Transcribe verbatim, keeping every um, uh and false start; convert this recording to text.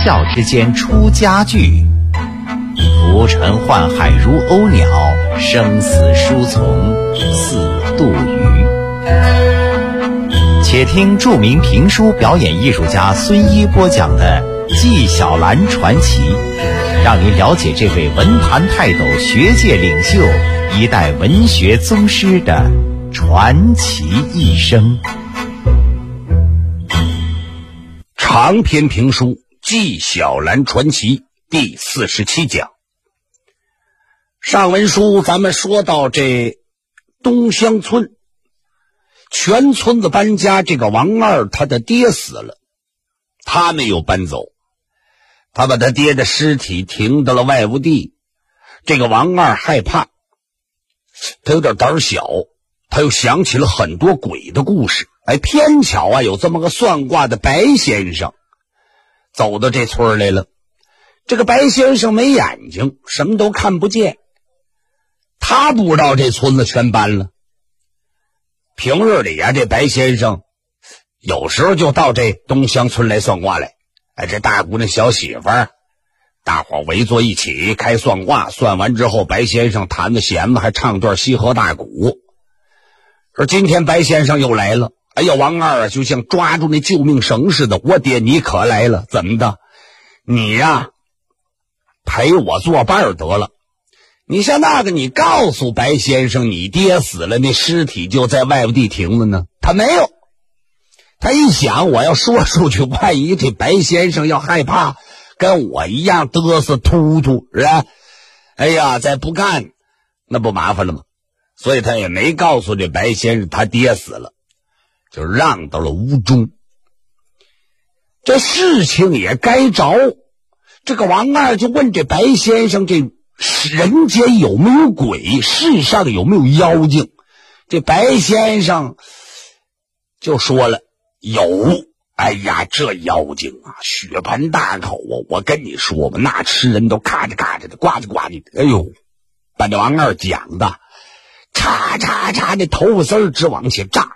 跳之间出佳句，浮沉宦海如鸥鸟，生死书从似杜鱼。且听著名评书表演艺术家孙一播讲的《纪晓岚传奇》，让您了解这位文坛泰斗、学界领袖、一代文学宗师的传奇一生。 长篇评书《纪晓岚传奇》第四十七讲。上文书咱们说到这东乡村，全村子搬家，这个王二他的爹死了，他没有搬走，他把他爹的尸体停到了外屋地。这个王二害怕，他有点胆小，他又想起了很多鬼的故事。哎，偏巧啊，有这么个算卦的白先生走到这村来了。这个白先生没眼睛，什么都看不见，他不知道这村子全搬了。平日里啊，这白先生有时候就到这东乡村来算卦来。哎，这大姑娘小媳妇儿，大伙围坐一起开算卦，算完之后，白先生弹着弦子，还唱段西河大鼓。而今天白先生又来了。哎呀，王二啊，就像抓住那救命绳似的，我爹你可来了，怎么的？你呀，陪我作伴得了。你像那个，你告诉白先生你爹死了，那尸体就在外屋地停了呢。他没有，他一想，我要说出去，万一这白先生要害怕，跟我一样嘚瑟突突，是吧？哎呀，再不干，那不麻烦了吗？所以他也没告诉这白先生他爹死了，就让到了屋中。这事情也该着，这个王二就问这白先生，这人间有没有鬼，世上有没有妖精？这白先生就说了，有。哎呀，这妖精啊，血盆大口啊！我跟你说吧，那吃人都咔嚓咔嚓的，呱唧呱唧的。哎呦，把这王二讲的，嚓嚓嚓，这头发丝儿直往下炸。